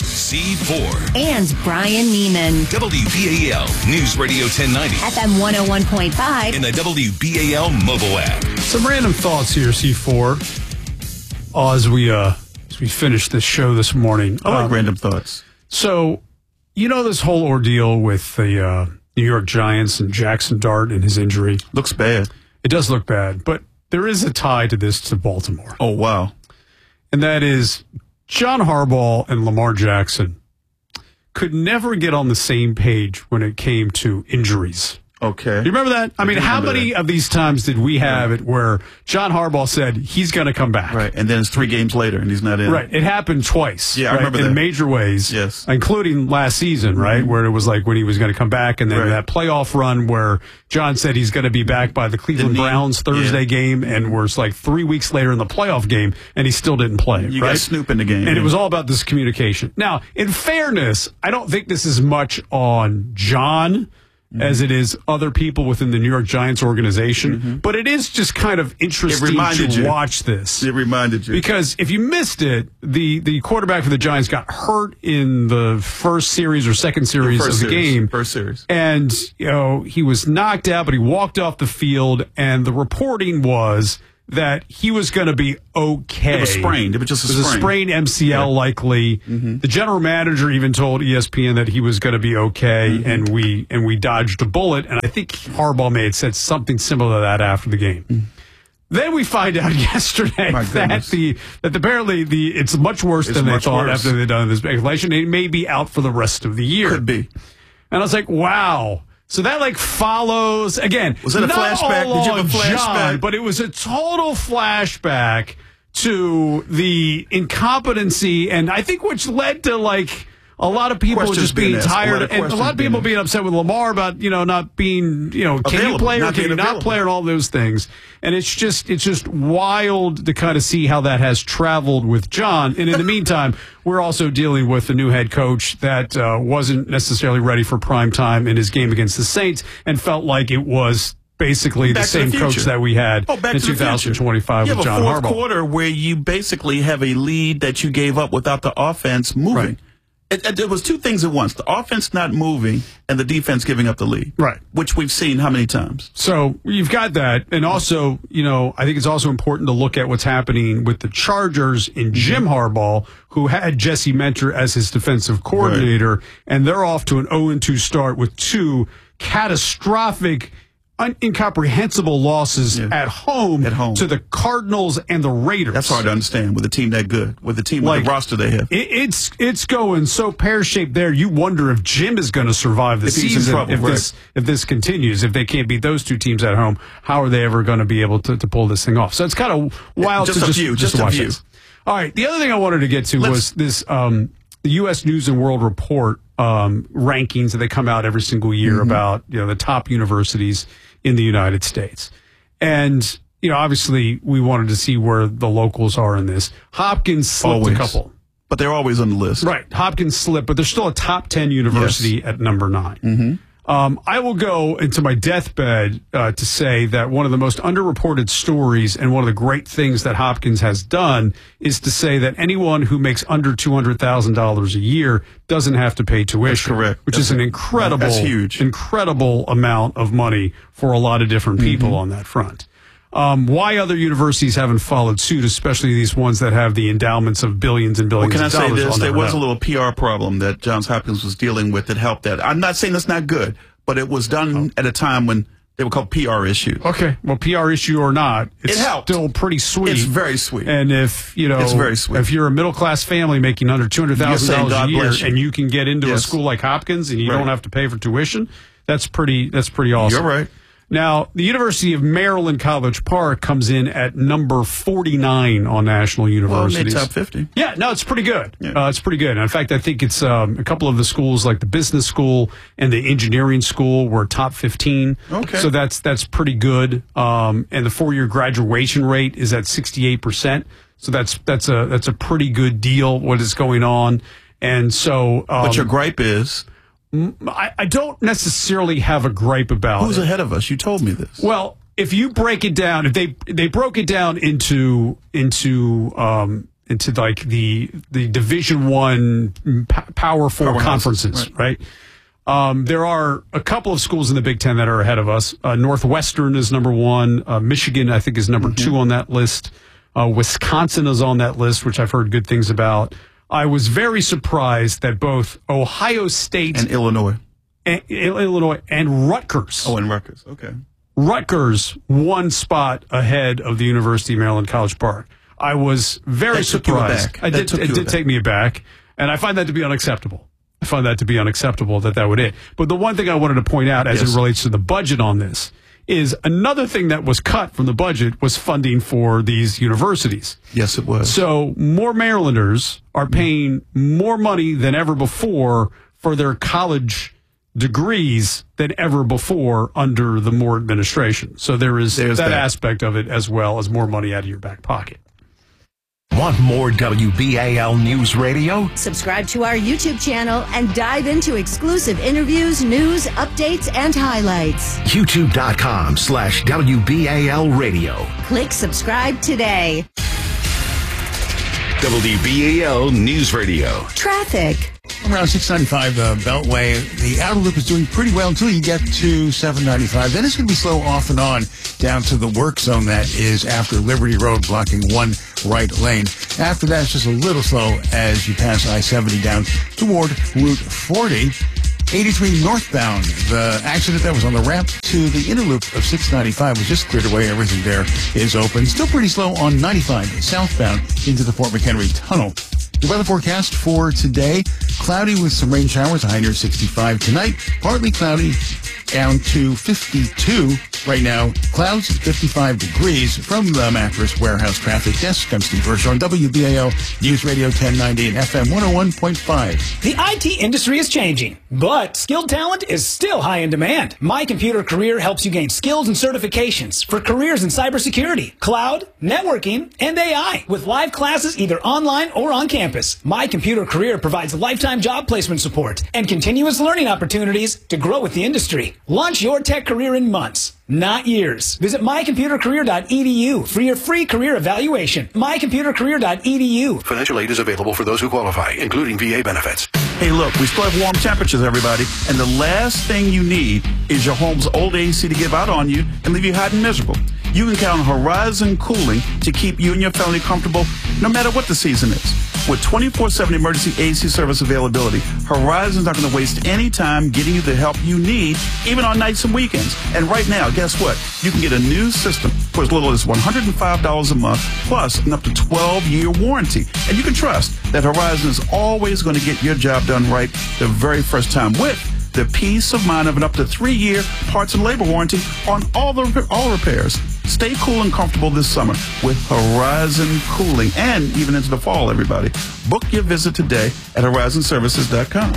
[SPEAKER 8] C four.
[SPEAKER 7] And Brian Neiman.
[SPEAKER 8] W B A L News Radio ten ninety.
[SPEAKER 7] F M one oh one point five.
[SPEAKER 8] In the W B A L mobile app.
[SPEAKER 10] Some random thoughts here, C four. Oh, as we uh, as we finish this show this morning.
[SPEAKER 11] I like
[SPEAKER 10] um,
[SPEAKER 11] random thoughts.
[SPEAKER 10] So, you know this whole ordeal with the uh, New York Giants and Jackson Dart and his injury?
[SPEAKER 11] Looks bad.
[SPEAKER 10] It does look bad, but there is a tie to this to Baltimore.
[SPEAKER 11] Oh, wow.
[SPEAKER 10] And that is John Harbaugh and Lamar Jackson could never get on the same page when it came to injuries.
[SPEAKER 11] Okay.
[SPEAKER 10] You remember that? I, I mean, how many that. of these times did we have it where John Harbaugh said he's going to come back?
[SPEAKER 11] Right, and then it's three games later and he's not in.
[SPEAKER 10] Right, it happened twice.
[SPEAKER 11] Yeah,
[SPEAKER 10] right?
[SPEAKER 11] I remember
[SPEAKER 10] in
[SPEAKER 11] that.
[SPEAKER 10] In major ways.
[SPEAKER 11] Yes.
[SPEAKER 10] Including last season, right, mm-hmm. where it was like when he was going to come back, and then right. that playoff run where John said he's going to be back by the Cleveland the Browns Thursday yeah. game, and we're like three weeks later in the playoff game, and he still didn't play.
[SPEAKER 11] You
[SPEAKER 10] right?
[SPEAKER 11] got Snoop in the game.
[SPEAKER 10] And yeah. it was all about this communication. Now, in fairness, I don't think this is much on John mm-hmm. as it is other people within the New York Giants organization. Mm-hmm. But it is just kind of interesting to
[SPEAKER 11] you.
[SPEAKER 10] watch this.
[SPEAKER 11] It reminded you.
[SPEAKER 10] Because if you missed it, the, the quarterback for the Giants got hurt in the first series or second series
[SPEAKER 11] the
[SPEAKER 10] of the
[SPEAKER 11] series.
[SPEAKER 10] game.
[SPEAKER 11] First series.
[SPEAKER 10] And, you know, he was knocked out, but he walked off the field, and the reporting was that he was going to be okay.
[SPEAKER 11] It was sprained. It was just a
[SPEAKER 10] it was
[SPEAKER 11] sprain.
[SPEAKER 10] a sprained M C L,
[SPEAKER 11] yeah.
[SPEAKER 10] likely.
[SPEAKER 11] Mm-hmm.
[SPEAKER 10] The general manager even told E S P N that he was going to be okay,
[SPEAKER 11] mm-hmm.
[SPEAKER 10] and we and we dodged a bullet. And I think Harbaugh may have said something similar to that after the game. Mm-hmm. Then we find out yesterday that the that apparently the it's much worse
[SPEAKER 11] it's
[SPEAKER 10] than they thought
[SPEAKER 11] worse.
[SPEAKER 10] after they'd done this speculation. It may be out for the rest of the year.
[SPEAKER 11] Could be.
[SPEAKER 10] And I was like, wow. So that like follows again.
[SPEAKER 11] Was it a
[SPEAKER 10] not
[SPEAKER 11] flashback?
[SPEAKER 10] All
[SPEAKER 11] Did you have a
[SPEAKER 10] on
[SPEAKER 11] flashback?
[SPEAKER 10] John, but it was a total flashback to the incompetency, and I think which led to like a lot of people
[SPEAKER 11] Questions
[SPEAKER 10] just being,
[SPEAKER 11] being asked,
[SPEAKER 10] tired,
[SPEAKER 11] a lot of
[SPEAKER 10] and a lot of people
[SPEAKER 11] being
[SPEAKER 10] being upset with Lamar about you know not being you know can
[SPEAKER 11] Available,
[SPEAKER 10] you play or
[SPEAKER 11] not
[SPEAKER 10] can you
[SPEAKER 11] being
[SPEAKER 10] not
[SPEAKER 11] available.
[SPEAKER 10] play and all those things, and it's just it's just wild to kind of see how that has traveled with John. And in the meantime, we're also dealing with a new head coach that uh, wasn't necessarily ready for prime time in his game against the Saints and felt like it was basically
[SPEAKER 11] Back
[SPEAKER 10] the
[SPEAKER 11] to the
[SPEAKER 10] same coach
[SPEAKER 11] future.
[SPEAKER 10] that we had
[SPEAKER 11] Oh, back
[SPEAKER 10] in
[SPEAKER 11] to the
[SPEAKER 10] two thousand
[SPEAKER 11] future.
[SPEAKER 10] twenty-five
[SPEAKER 11] You
[SPEAKER 10] with
[SPEAKER 11] have
[SPEAKER 10] John
[SPEAKER 11] a fourth
[SPEAKER 10] Harbaugh.
[SPEAKER 11] quarter where you basically have a lead that you gave up without the offense moving.
[SPEAKER 10] Right.
[SPEAKER 11] It, it, it was two things at once: the offense not moving and the defense giving up the lead.
[SPEAKER 10] Right.
[SPEAKER 11] Which we've seen how many times?
[SPEAKER 10] So you've got that. And also, you know, I think it's also important to look at what's happening with the Chargers in Jim Harbaugh, who had Jesse Mentor as his defensive coordinator, right. and they're off to an oh and two start with two catastrophic, un- incomprehensible losses yeah. at home
[SPEAKER 11] at home
[SPEAKER 10] to the Cardinals and the Raiders.
[SPEAKER 11] That's hard to understand with a team that good, with a team like, with the roster they have.
[SPEAKER 10] It, it's it's going so pear-shaped there. You wonder if Jim is going to survive the
[SPEAKER 11] if
[SPEAKER 10] season
[SPEAKER 11] he's in trouble,
[SPEAKER 10] if
[SPEAKER 11] right.
[SPEAKER 10] this if this continues. If they can't beat those two teams at home, how are they ever going to be able to, to pull this thing off? So it's kind of wild
[SPEAKER 11] just
[SPEAKER 10] to
[SPEAKER 11] a
[SPEAKER 10] just,
[SPEAKER 11] view,
[SPEAKER 10] just,
[SPEAKER 11] just
[SPEAKER 10] watch
[SPEAKER 11] a view.
[SPEAKER 10] this. All right, the other thing I wanted to get to
[SPEAKER 11] Let's,
[SPEAKER 10] was this um, the U S News and World Report um, rankings that they come out every single year mm-hmm. about you know the top universities in the United States. And, you know, obviously we wanted to see where the locals are in this. Hopkins slipped
[SPEAKER 11] always.
[SPEAKER 10] a couple.
[SPEAKER 11] But they're always on the list.
[SPEAKER 10] Right. Hopkins slipped, but they're still a top ten university
[SPEAKER 11] yes.
[SPEAKER 10] at number nine.
[SPEAKER 11] Mm-hmm.
[SPEAKER 10] Um, I will go into my deathbed uh, to say that one of the most underreported stories and one of the great things that Hopkins has done is to say that anyone who makes under two hundred thousand dollars a year doesn't have to pay tuition.
[SPEAKER 11] That's correct.
[SPEAKER 10] Which
[SPEAKER 11] that's
[SPEAKER 10] is an incredible,
[SPEAKER 11] that's huge.
[SPEAKER 10] incredible amount of money for a lot of different people mm-hmm. on that front. Um, why other universities haven't followed suit, especially these ones that have the endowments of billions and billions
[SPEAKER 11] well,
[SPEAKER 10] of
[SPEAKER 11] can I
[SPEAKER 10] dollars?
[SPEAKER 11] say this? There was
[SPEAKER 10] know.
[SPEAKER 11] a little P R problem that Johns Hopkins was dealing with that helped that. I'm not saying that's not good, but it was done oh. at a time when they were called P R issues.
[SPEAKER 10] Okay, well, P R issue or not, it's
[SPEAKER 11] it helped.
[SPEAKER 10] still pretty sweet.
[SPEAKER 11] It's very sweet.
[SPEAKER 10] And if you know,
[SPEAKER 11] it's very sweet.
[SPEAKER 10] If you're a middle class family making under two hundred thousand dollars a year,
[SPEAKER 11] you.
[SPEAKER 10] and you can get into
[SPEAKER 11] yes.
[SPEAKER 10] a school like Hopkins, and you
[SPEAKER 11] right.
[SPEAKER 10] don't have to pay for tuition, that's pretty. That's pretty awesome.
[SPEAKER 11] You're right.
[SPEAKER 10] Now, the University of Maryland College Park comes in at number forty-nine on national universities.
[SPEAKER 11] Well, top fifty.
[SPEAKER 10] Yeah, no, it's pretty good.
[SPEAKER 11] Yeah.
[SPEAKER 10] Uh, it's pretty good. And in fact, I think it's um, a couple of the schools, like the business school and the engineering school, were top fifteen.
[SPEAKER 11] Okay.
[SPEAKER 10] So that's that's pretty good. Um, and the four-year graduation rate is at sixty-eight percent. So that's that's a that's a pretty good deal. What is going on? And so, um,
[SPEAKER 11] but your gripe is.
[SPEAKER 10] I, I don't necessarily have a gripe about
[SPEAKER 11] Who's
[SPEAKER 10] it.
[SPEAKER 11] ahead of us? You told me this.
[SPEAKER 10] Well, if you break it down, if they they broke it down into into um, into like the the Division One Power Four
[SPEAKER 11] Power
[SPEAKER 10] conferences,
[SPEAKER 11] houses, right?
[SPEAKER 10] right? Um, there are a couple of schools in the Big Ten that are ahead of us. Uh, Northwestern is number one. Uh, Michigan, I think, is number mm-hmm. two on that list. Uh, Wisconsin is on that list, which I've heard good things about. I was very surprised that both Ohio State
[SPEAKER 11] and Illinois,
[SPEAKER 10] and, Illinois, and Rutgers.
[SPEAKER 11] Oh, and Rutgers. Okay.
[SPEAKER 10] Rutgers one spot ahead of the University of Maryland College Park. I was very
[SPEAKER 11] that took you
[SPEAKER 10] surprised.
[SPEAKER 11] aback.
[SPEAKER 10] I
[SPEAKER 11] that
[SPEAKER 10] did.
[SPEAKER 11] Took
[SPEAKER 10] it
[SPEAKER 11] you
[SPEAKER 10] did
[SPEAKER 11] aback.
[SPEAKER 10] take me aback, and I find that to be unacceptable. I find that to be unacceptable that that would hit. But the one thing I wanted to point out as
[SPEAKER 11] yes.
[SPEAKER 10] it relates to the budget on this is another thing that was cut from the budget was funding for these universities.
[SPEAKER 11] Yes, it was.
[SPEAKER 10] So more Marylanders are paying more money than ever before for their college degrees than ever before under the Moore administration. So there is
[SPEAKER 11] There's
[SPEAKER 10] that,
[SPEAKER 11] that
[SPEAKER 10] aspect of it as well as more money out of your back pocket.
[SPEAKER 13] Want more W B A L News Radio?
[SPEAKER 7] Subscribe to our YouTube channel and dive into exclusive interviews, news, updates, and highlights.
[SPEAKER 13] YouTube.com slash WBAL Radio.
[SPEAKER 7] Click subscribe today.
[SPEAKER 8] W B A L News Radio.
[SPEAKER 7] Traffic.
[SPEAKER 12] Around six ninety-five uh, Beltway, the outer loop is doing pretty well until you get to seven ninety-five. Then it's going to be slow off and on down to the work zone that is after Liberty Road, blocking one right lane. After that, it's just a little slow as you pass I seventy down toward Route forty. eighty-three northbound, the accident that was on the ramp to the inner loop of six ninety-five was just cleared away. Everything there is open. Still pretty slow on ninety-five southbound into the Fort McHenry Tunnel. The weather forecast for today, cloudy with some rain showers, a high near sixty-five tonight. Partly cloudy, down to fifty-two right now. Clouds, fifty-five degrees. From the Mattress Warehouse Traffic Desk, I'm Steve Hirsch on W B A L News Radio ten ninety and F M one oh one point five.
[SPEAKER 1] The I T industry is changing, but skilled talent is still high in demand. My Computer Career helps you gain skills and certifications for careers in cybersecurity, cloud, networking, and A I with live classes either online or on campus. My Computer Career provides lifetime job placement support and continuous learning opportunities to grow with the industry. Launch your tech career in months, not years. Visit my computer career dot e d u for your free career evaluation. my computer career dot e d u.
[SPEAKER 2] Financial aid is available for those who qualify, including V A benefits.
[SPEAKER 11] Hey, look, we still have warm temperatures, everybody, and the last thing you need is your home's old A C to give out on you and leave you hot and miserable. You can count on Horizon Cooling to keep you and your family comfortable no matter what the season is. With twenty-four seven emergency A C service availability, Horizon's not going to waste any time getting you the help you need, even on nights and weekends. And right now, guess what? You can get a new system for as little as one hundred five dollars a month, plus an up to twelve year warranty. And you can trust that Horizon is always going to get your job done right the very first time, with the peace of mind of an up to three year parts and labor warranty on all the all repairs. Stay cool and comfortable this summer with Horizon Cooling, and even into the fall, everybody. Book your visit today at horizon services dot com.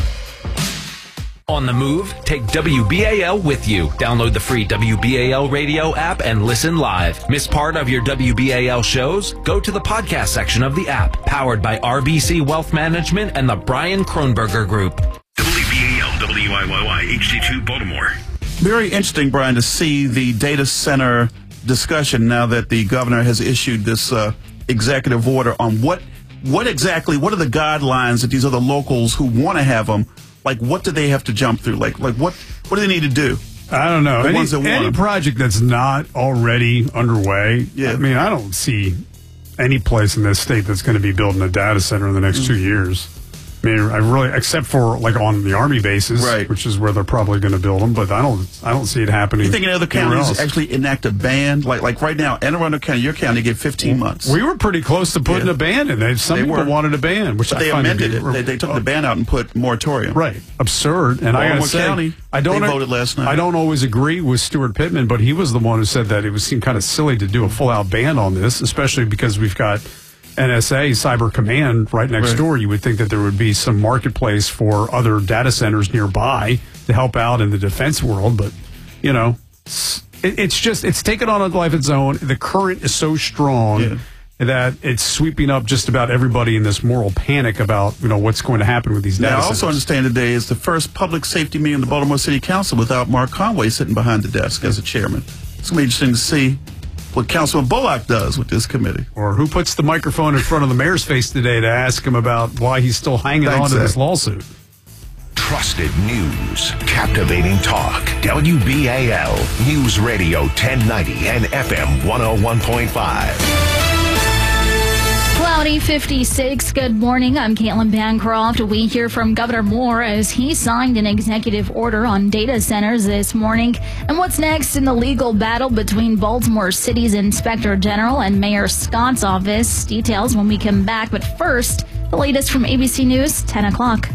[SPEAKER 3] On the move, take W B A L with you. Download the free W B A L radio app and listen live. Miss part of your W B A L shows? Go to the podcast section of the app, powered by R B C Wealth Management and the Brian Kronberger Group.
[SPEAKER 8] W B A L W I Y Y H D two Baltimore.
[SPEAKER 11] Very interesting, Brian, to see the data center discussion now that the governor has issued this uh, executive order on what what exactly, what are the guidelines that these other locals who want to have them, like what do they have to jump through? Like, like what, what do they need to do?
[SPEAKER 10] I don't know.
[SPEAKER 11] The
[SPEAKER 10] Any,
[SPEAKER 11] ones that want
[SPEAKER 10] any
[SPEAKER 11] them.
[SPEAKER 10] project that's not already underway,
[SPEAKER 11] Yeah.
[SPEAKER 10] I mean, I don't see any place in this state that's going to be building a data center in the next mm. two years. I mean, I really, except for like on the Army bases,
[SPEAKER 11] Right.
[SPEAKER 10] which is where they're probably going to build them, but I don't, I don't see it happening.
[SPEAKER 11] You think in other
[SPEAKER 10] anywhere
[SPEAKER 11] counties
[SPEAKER 10] else.
[SPEAKER 11] actually enact a ban? Like, like right now, Anne Arundel County, your county, get fifteen months.
[SPEAKER 10] We were pretty close to putting
[SPEAKER 11] Yeah.
[SPEAKER 10] a ban in. They, some
[SPEAKER 11] They
[SPEAKER 10] people
[SPEAKER 11] were.
[SPEAKER 10] wanted a ban, which
[SPEAKER 11] But
[SPEAKER 10] I
[SPEAKER 11] they
[SPEAKER 10] find to
[SPEAKER 11] amended
[SPEAKER 10] be-
[SPEAKER 11] it. They, they took the ban out and put moratorium.
[SPEAKER 10] Right. Absurd. And I got to
[SPEAKER 11] Baltimore
[SPEAKER 10] say,
[SPEAKER 11] County,
[SPEAKER 10] I don't,
[SPEAKER 11] they voted last night.
[SPEAKER 10] I don't always agree with Stuart Pittman, but he was the one who said that it would seem kind of silly to do a full out ban on this, especially because we've got N S A, Cyber Command, right next
[SPEAKER 11] Right.
[SPEAKER 10] door. You would think that there would be some marketplace for other data centers nearby to help out in the defense world, but, you know, it's, it, it's just, it's taken on a life of its own. The current is so strong
[SPEAKER 11] Yeah.
[SPEAKER 10] that it's sweeping up just about everybody in this moral panic about, you know, what's going to happen with these data
[SPEAKER 11] Now, I
[SPEAKER 10] centers.
[SPEAKER 11] also understand today is the first public safety meeting in the Baltimore City Council without Mark Conway sitting behind the desk as a chairman. It's going to be interesting to see what Councilman Bullock does with this committee.
[SPEAKER 10] Or who puts the microphone in front of the mayor's face today to ask him about why he's still hanging
[SPEAKER 11] Thanks,
[SPEAKER 10] on to
[SPEAKER 11] Zach.
[SPEAKER 10] this lawsuit.
[SPEAKER 13] Trusted news, captivating talk. W B A L News Radio ten ninety and F M one oh one point five.
[SPEAKER 14] Cloudy fifty-six. Good morning. I'm Caitlin Bancroft. We hear from Governor Moore as he signed an executive order on data centers this morning. And what's next in the legal battle between Baltimore City's Inspector General and Mayor Scott's office? Details when we come back. But first, the latest from A B C News, ten o'clock.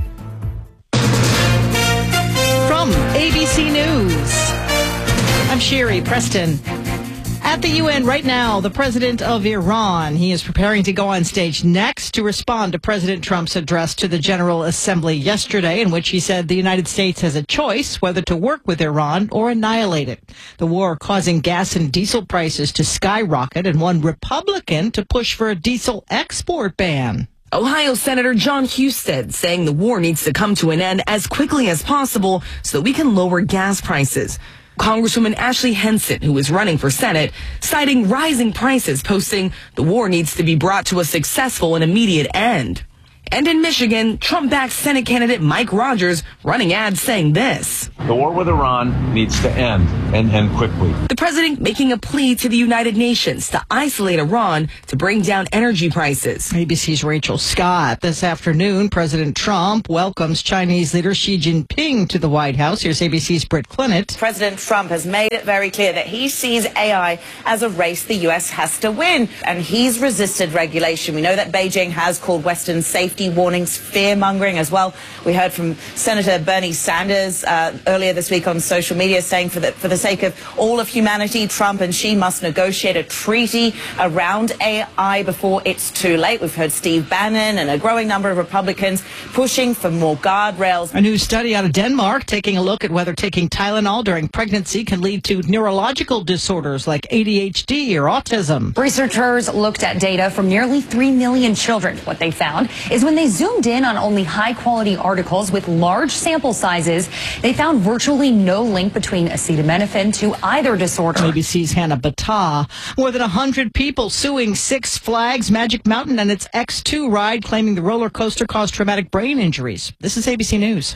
[SPEAKER 24] From A B C News, I'm Sherry Preston.
[SPEAKER 5] At the U N right now, the president of Iran, he is preparing to go on stage next to respond to President Trump's address to the General Assembly yesterday, in which he said the United States has a choice whether to work with Iran or annihilate it. The war causing gas and diesel prices to skyrocket, and one Republican to push for a diesel export ban.
[SPEAKER 6] Ohio Senator John Husted saying the war needs to come to an end as quickly as possible so we can lower gas prices. Congresswoman Ashley Henson, who is running for Senate, citing rising prices, posting the war needs to be brought to a successful and immediate end. And in Michigan, Trump-backed Senate candidate Mike Rogers running ads saying this.
[SPEAKER 9] The war with Iran needs to end, and end quickly.
[SPEAKER 6] The president making a plea to the United Nations to isolate Iran to bring down energy prices.
[SPEAKER 5] A B C's Rachel Scott. This afternoon, President Trump welcomes Chinese leader Xi Jinping to the White House. Here's A B C's Britt Clinton.
[SPEAKER 24] President Trump has made it very clear that he sees A I as a race the U S has to win, and he's resisted regulation. We know that Beijing has called Western safety warnings fear-mongering as well. We heard from Senator Bernie Sanders uh, earlier this week on social media saying for the, for the sake of all of humanity, Trump and Xi must negotiate a treaty around A I before it's too late. We've heard Steve Bannon and a growing number of Republicans pushing for more guardrails.
[SPEAKER 5] A new study out of Denmark taking a look at whether taking Tylenol during pregnancy can lead to neurological disorders like A D H D or autism.
[SPEAKER 25] Researchers looked at data from nearly three million children. What they found is when they zoomed in on only high-quality articles with large sample sizes, they found virtually no link between acetaminophen to either disorder.
[SPEAKER 5] A B C's Hannah Battah. More than one hundred people suing Six Flags Magic Mountain and its X two ride, claiming the roller coaster caused traumatic brain injuries. This is A B C News.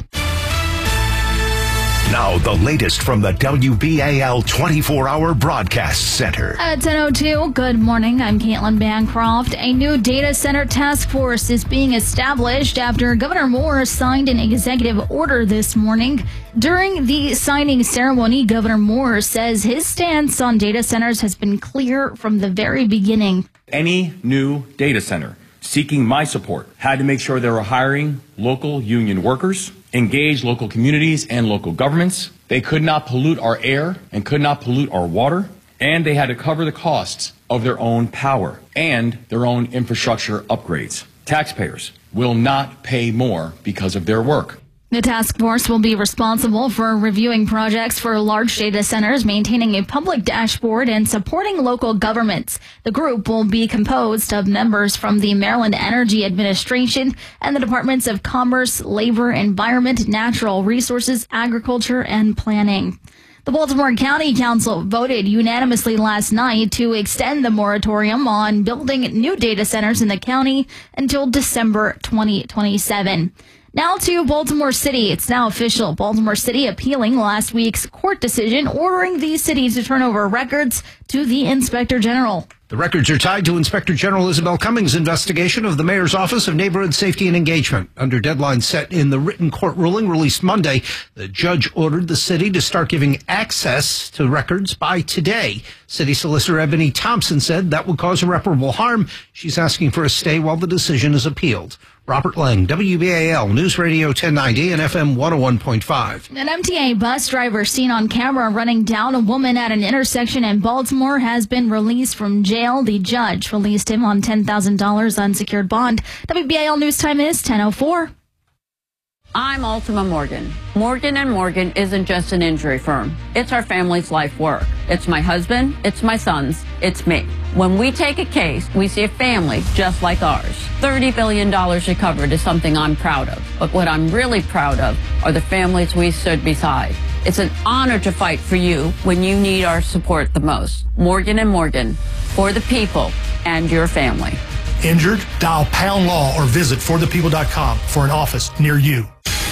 [SPEAKER 13] Now, the latest from the W B A L twenty-four hour Broadcast Center.
[SPEAKER 14] At ten oh two, good morning. I'm Caitlin Bancroft. A new data center task force is being established after Governor Moore signed an executive order this morning. During the signing ceremony, Governor Moore says his stance on data centers has been clear from the very beginning.
[SPEAKER 26] Any new data center seeking my support had to make sure they were hiring local union workers, engage local communities and local governments. They could not pollute our air and could not pollute our water, and they had to cover the costs of their own power and their own infrastructure upgrades. Taxpayers will not pay more because of their work.
[SPEAKER 14] The task force will be responsible for reviewing projects for large data centers, maintaining a public dashboard, and supporting local governments. The group will be composed of members from the Maryland Energy Administration and the Departments of Commerce, Labor, Environment, Natural Resources, Agriculture, and Planning. The Baltimore County Council voted unanimously last night to extend the moratorium on building new data centers in the county until December twenty twenty-seven. Now to Baltimore City. It's now official. Baltimore City appealing last week's court decision ordering the city to turn over records to the Inspector General.
[SPEAKER 27] The records are tied to Inspector General Isabel Cummings' investigation of the Mayor's Office of Neighborhood Safety and Engagement. Under deadline set in the written court ruling released Monday, the judge ordered the city to start giving access to records by today. City Solicitor Ebony Thompson said that would cause irreparable harm. She's asking for a stay while the decision is appealed. Robert Lang, W B A L News Radio ten ninety and F M one oh one point five.
[SPEAKER 14] An M T A bus driver seen on camera running down a woman at an intersection in Baltimore has been released from jail. The judge released him on ten thousand dollars unsecured bond. W B A L News time is ten oh four.
[SPEAKER 28] I'm Ultima Morgan. Morgan and Morgan isn't just an injury firm. It's our family's life work. It's my husband, it's my sons, it's me. When we take a case, we see a family just like ours. thirty billion dollars recovered is something I'm proud of. But what I'm really proud of are the families we stood beside. It's an honor to fight for you when you need our support the most. Morgan and Morgan, for the people and your family.
[SPEAKER 29] Injured? Dial Pound Law or visit for the people dot com for an office near you.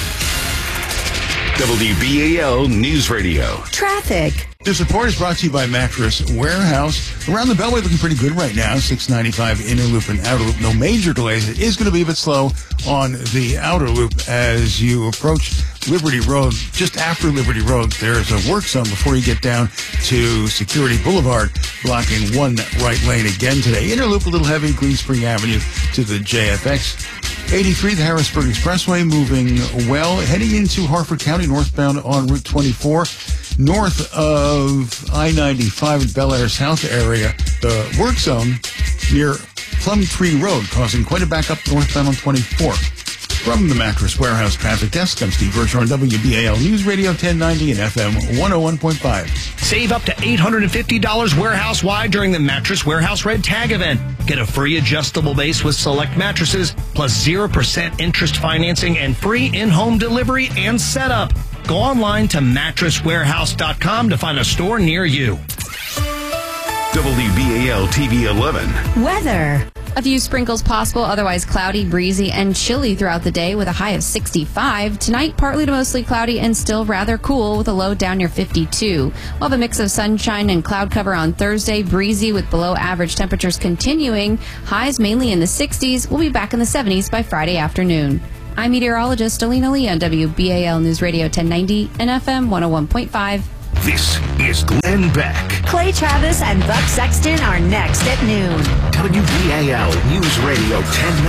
[SPEAKER 13] W B A L News Radio.
[SPEAKER 7] Traffic.
[SPEAKER 12] This report is brought to you by Mattress Warehouse. Around the Beltway looking pretty good right now. six ninety-five inner loop and outer loop. No major delays. It is going to be a bit slow on the outer loop as you approach Liberty Road. Just after Liberty Road, there's a work zone before you get down to Security Boulevard, blocking one right lane again today. Inner loop a little heavy, Green Spring Avenue to the J F X. eighty-three, the Harrisburg Expressway, moving well. Heading into Harford County, northbound on Route twenty-four. North of I ninety-five at Bel Air South area, the work zone near Plum Tree Road, causing quite a backup northbound on twenty-four. From the Mattress Warehouse Traffic Desk, I'm Steve Bergeron, W B A L News Radio ten ninety and F M one oh one point five.
[SPEAKER 27] Save up to eight hundred fifty dollars warehouse-wide during the Mattress Warehouse Red Tag event. Get a free adjustable base with select mattresses, plus zero percent interest financing and free in-home delivery and setup. Go online to mattress warehouse dot com to find a store near you.
[SPEAKER 8] W B A L T V eleven.
[SPEAKER 4] Weather. A few sprinkles possible, otherwise cloudy, breezy, and chilly throughout the day with a high of sixty-five. Tonight, partly to mostly cloudy and still rather cool with a low down near fifty-two. We'll have a mix of sunshine and cloud cover on Thursday, breezy with below average temperatures continuing. Highs mainly in the sixties. We'll be back in the seventies by Friday afternoon. I'm meteorologist Alina Lee on W B A L News Radio ten ninety and F M one oh one point five.
[SPEAKER 13] This is Glenn Beck.
[SPEAKER 7] Clay Travis and Buck Sexton are next at noon.
[SPEAKER 13] W B A L News Radio ten ninety.